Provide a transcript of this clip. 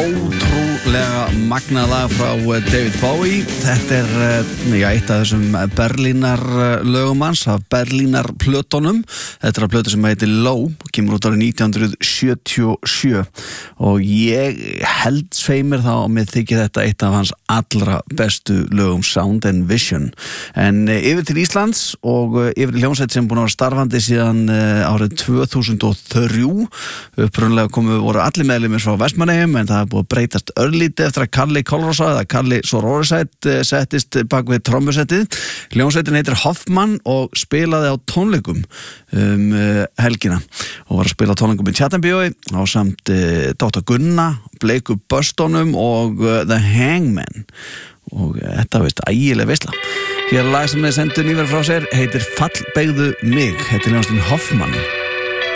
ótrúlega magnað lag frá David Bowie. Þetta eitt af þessum Berlínar lögum hans, af Berlínar plötunum. Þetta af plötu sem heitir Low, kemur út árið 1977 og ég held sveimir þá að mér þykir þetta eitt af hans allra bestu lögum, Sound and Vision. En yfir til Íslands og yfir til hljómsveit sem búin að vera starfandi síðan árið 2003. Upprunlega voru allir meðlimir frá Vestmannaeyjum, en það búið að breytast örlítið eftir að Kalli Kolrosa eða Kalli Sororisæt settist bak við trommusettið. Hljómsveitin heitir Hoffmann og spilaði á tónleikum helgina og var að spila á tónleikum í Tjarnarbíói á samt Dr. Gunna, Bleiku Böstónum og The Hangman og þetta veist ægileg veisla. Hér lag sem þið sendu nýverið frá sér heitir Fallbeygðu mig, þetta er hljómsveitin Hoffmann.